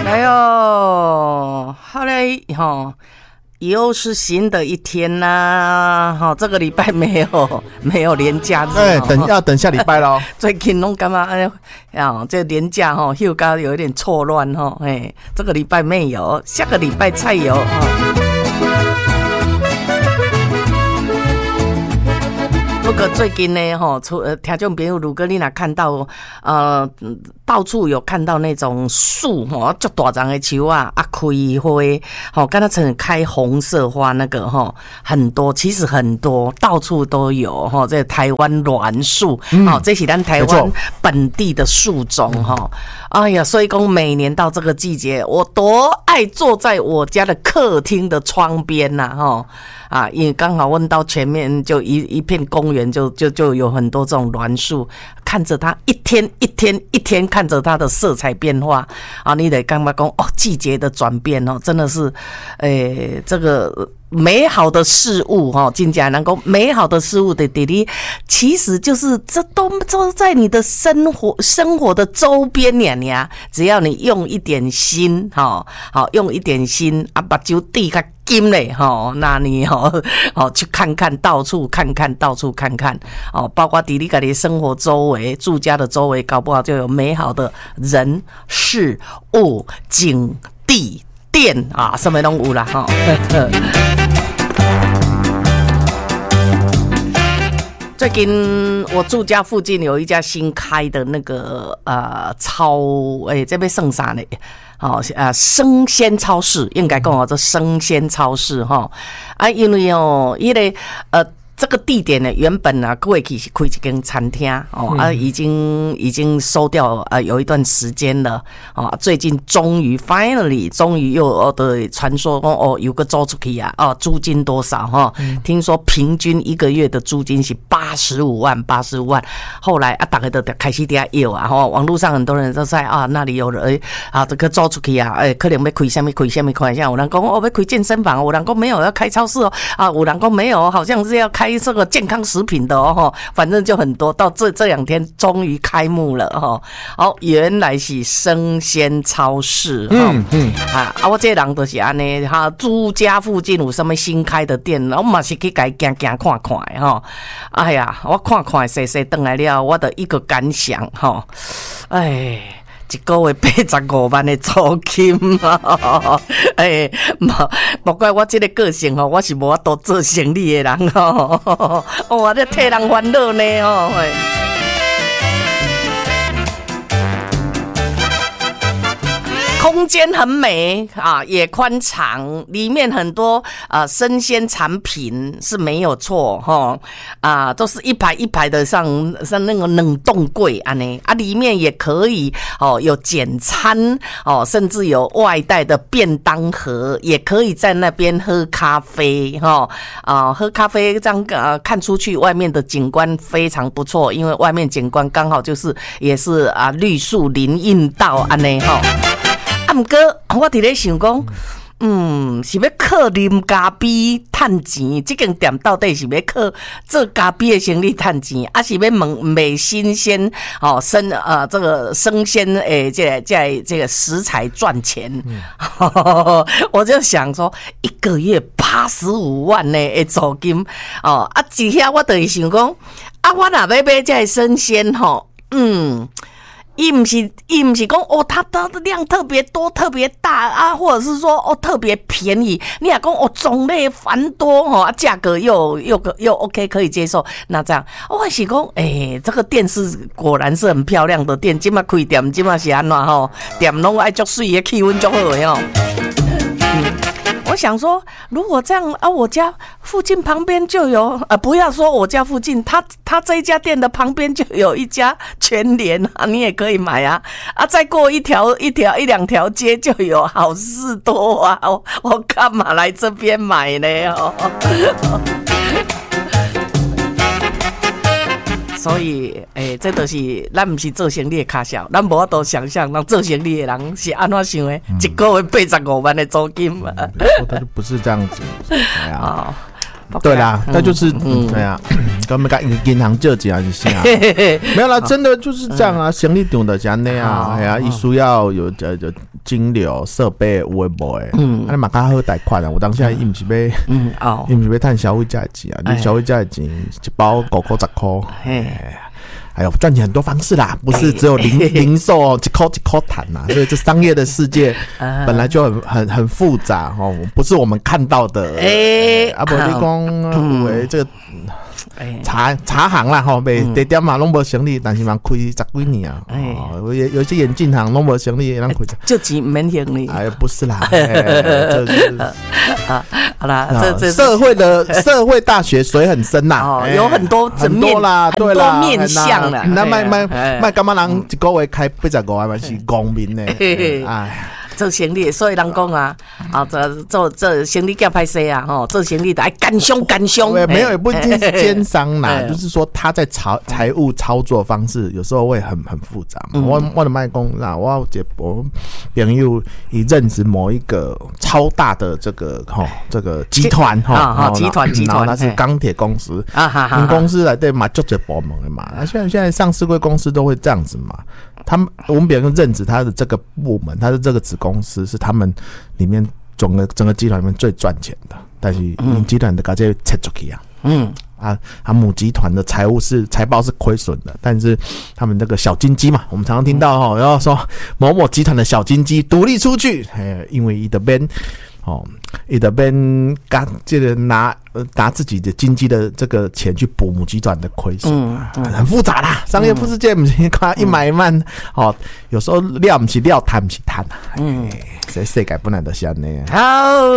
哎呦，后来哈。又是新的一天啦，哈，这个礼拜没有连假日， 对，要等下礼拜咯。 最近拢干嘛？哎呀，这连假哈，休假有一点错乱哈，哎，这个礼拜没有，下个礼拜才有哈。不过最近呢，听众朋友，如果你若看到到处有看到那种树足大丛的树啊，开花，刚才曾开红色花那个很多，其实很多，到处都有这台湾栾树，这是咱台湾本地的树种哎呀，所以讲每年到这个季节，我多爱坐在我家的客厅的窗边呐，因为刚好问到前面就一片公园，就有很多这种栾树，看着它一天看着它的色彩变化啊，你得感觉讲季节的转变真的是，这个美好的事物真的能够美好的事物的你其实就是这都在你的生活的周边呀，只要你用一点心用一点心啊，把酒滴较金嘞那你去看看，到处看看包括你自己生活周围住家的周围，搞不好就有美好的人事物景地店啊，什么都有啦最近我住家附近有一家新开的那个这边剩啥呢？生鲜超市应该讲这生鲜超市因为这个地点呢，原本过去是开一间餐厅已经收掉有一段时间了最近终于又的传说讲有个租出去租金多少听说平均一个月的租金是85万，后来大家都开始在要网络上很多人都在那里有人这个租出去可能要开什么款，像有人讲要开健身房，有人讲没有要开超市有人讲没有，好像是要开这个健康食品的反正就很多，到这两天终于开幕了原来是生鲜超市我这人就是安尼住家附近有什么新开的店，我嘛是去给他走看哎呀，我看细回来了，我的一个感想一个月85万的租金不怪我这个个性我是无法度做生意的人我这替人烦恼呢空间很美也宽敞，里面很多生鲜产品是没有错都是一排一排的像那个冷冻柜里面也可以有简餐甚至有外带的便当盒，也可以在那边喝咖啡喝咖啡这样看出去外面的景观非常不错，因为外面景观刚好也是绿树林荫道不过我在想说是要靠啉咖啡赚钱，这间店到底是要靠做咖啡的生意赚钱，还是要卖新鲜这个生鲜这个食材赚钱我就想说一个月85万的租金一下我就想说我若要买这个生鲜伊不是讲它的量特别多特别大或者是说特别便宜，你也讲种类繁多价格又 OK 可以接受，那这样我是讲这个店是果然是很漂亮的店，现在开店现在是怎样店拢爱足水的，气氛足好的我想说如果这样我家附近旁边就有不要说我家附近，他这一家店的旁边就有一家全联你也可以买再过一两条街就有好事多我干嘛来这边买呢所以这就是咱不是做生意的卡小，咱无法度想象咱做生意的人是安怎想的一个月85万的租金他就不是这样子对啦，那就是对啊，跟我们银行借钱还是啥？没有啦，真的就是这样啊，生理场的这样那样，哎呀，需要有金流设备有的无的，啊你嘛较好贷款啊，我当下伊毋是要，伊毋是要赚消费者的钱啊，你消费者的钱一包5块10块，还有赚钱很多方式啦，不是只有零售一块谈呐，所以这商业的世界本来就很复杂哦，不是我们看到的。啊不，你讲为这个茶行啦吼，卖地点嘛拢无成立，但是嘛开10几年啊，有些眼镜行拢无成立，让开就钱免成立。 哎，不是啦，这是好啦，这社会大学水很深呐， 有很多面啦，对啦， 很多面向啦。 那卖干嘛人一个月开85万嘛是公民呢？哎。 做生意，所以人讲啊，做生意叫歹势啊，做生意得爱干凶。 没有，也不一定是奸商啦，就是说他在财务操作方式有时候会很复杂嘛。我的卖讲啦，我有朋友以任职某一个超大的这个集团集团， 然后那是钢铁公司公司来对嘛，就这部门的嘛。现在上市柜公司都会这样子嘛。我们别人任职他的这个部门，他的这个子公司是他们里面整个集团里面最赚钱的，但是集团的把这切出去啊，母集团的财报是亏损的，但是他们那个小金鸡嘛，我们常常听到然后说某某集团的小金鸡独立出去，因为伊的边伊的边这个拿自己的经济的这个钱去补母集团的亏损，很复杂啦。商业世界不是看一买一卖，有时候料不是料，谈不是谈，世界本来就是这样。好。